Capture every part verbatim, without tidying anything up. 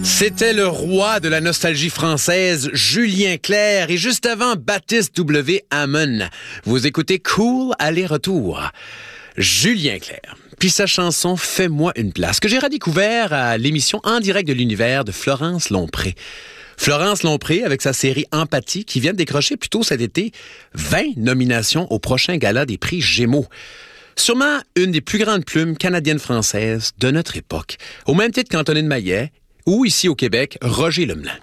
C'était le roi de la nostalgie française, Julien Clerc, et juste avant, Baptiste W. Hammond. Vous écoutez Cool Aller-Retour. Julien Clerc. Puis sa chanson « Fais-moi une place » que j'ai redécouvert à l'émission En direct de l'univers de Florence Lompré. Florence Lompré avec sa série Empathie qui vient de décrocher plus tôt cet été vingt nominations au prochain gala des prix Gémeaux. Sûrement une des plus grandes plumes canadiennes-françaises de notre époque, au même titre qu'Antonine Maillet ou ici au Québec, Roger Lemelin.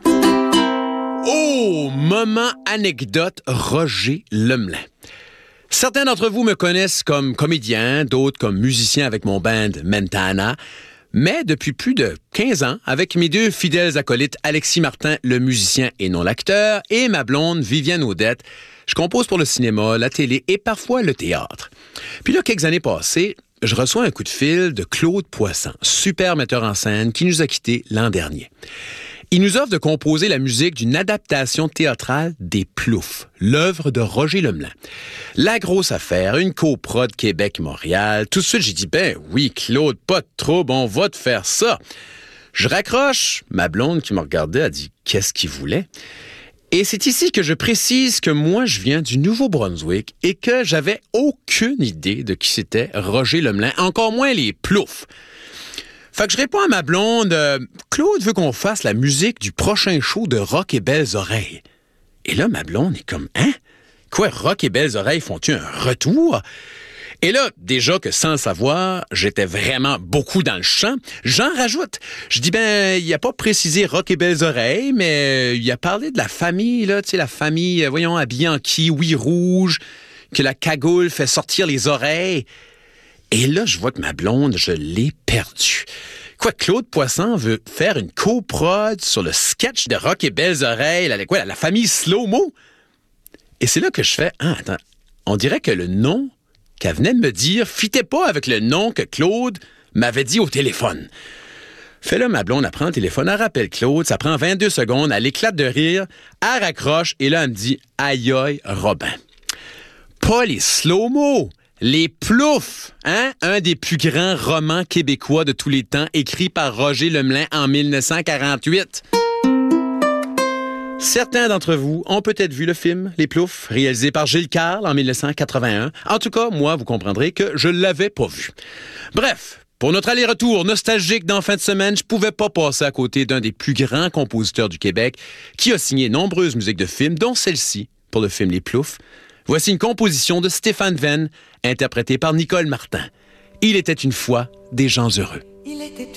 Oh, moment anecdote, Roger Lemelin. Certains d'entre vous me connaissent comme comédien, d'autres comme musicien avec mon band Mentana. Mais depuis plus de quinze ans, avec mes deux fidèles acolytes, Alexis Martin, le musicien et non l'acteur, et ma blonde, Viviane Audette, je compose pour le cinéma, la télé et parfois le théâtre. Puis là, quelques années passées, je reçois un coup de fil de Claude Poisson, super metteur en scène qui nous a quittés l'an dernier. Il nous offre de composer la musique d'une adaptation théâtrale des Ploufs, l'œuvre de Roger Lemelin. La grosse affaire, une coprod Québec-Montréal. Tout de suite, j'ai dit, ben oui, Claude, pas de trouble, on va te faire ça. Je raccroche. Ma blonde qui me regardait a dit, qu'est-ce qu'il voulait? Et c'est ici que je précise que moi, je viens du Nouveau-Brunswick et que j'avais aucune idée de qui c'était Roger Lemelin, encore moins les Ploufs. Fait que je réponds à ma blonde, euh, Claude veut qu'on fasse la musique du prochain show de Rock et Belles Oreilles. Et là, ma blonde est comme, hein? Quoi, Rock et Belles Oreilles font-ils un retour? Et là, déjà que sans le savoir, j'étais vraiment beaucoup dans le champ, j'en rajoute. Je dis, ben, il a pas précisé Rock et Belles Oreilles, mais il a parlé de la famille, là, tu sais, la famille, voyons, habillée en kiwi rouge, que la cagoule fait sortir les oreilles. Et là, je vois que ma blonde, je l'ai perdue. Quoi, Claude Poisson veut faire une coprod sur le sketch de Rock et Belles Oreilles, la, quoi, la famille Slow-Mo? Et c'est là que je fais, ah, attends, on dirait que le nom qu'elle venait de me dire fitait pas avec le nom que Claude m'avait dit au téléphone. Fait là, ma blonde, elle prend le téléphone, elle rappelle Claude, ça prend vingt-deux secondes, elle éclate de rire, elle raccroche, et là, elle me dit, aïe aïe, Robin. Pas les slow-mo! Les Ploufs, hein? Un des plus grands romans québécois de tous les temps, écrit par Roger Lemelin en mille neuf cent quarante-huit. Certains d'entre vous ont peut-être vu le film Les Ploufs, réalisé par Gilles Carle en mille neuf cent quatre-vingt-un. En tout cas, moi, vous comprendrez que je l'avais pas vu. Bref, pour notre aller-retour nostalgique d'en fin de semaine, je pouvais pas passer à côté d'un des plus grands compositeurs du Québec qui a signé nombreuses musiques de films, dont celle-ci, pour le film Les Ploufs. Voici une composition de Stéphane Venn, interprétée par Nicole Martin. Il était une fois des gens heureux. Il était